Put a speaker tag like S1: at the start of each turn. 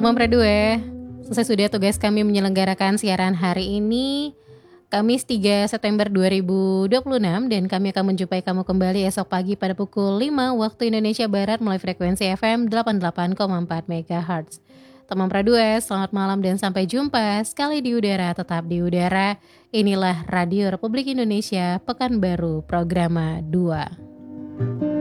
S1: Teman Pradue, selesai sudah tugas kami menyelenggarakan siaran hari ini, Kamis 3 September 2026, dan kami akan menjumpai kamu kembali esok pagi pada pukul 5 waktu Indonesia Barat melalui frekuensi FM 88,4 MHz. Teman Pradue, selamat malam dan sampai jumpa sekali di udara, tetap di udara. Inilah Radio Republik Indonesia, Pekanbaru, Programa 2.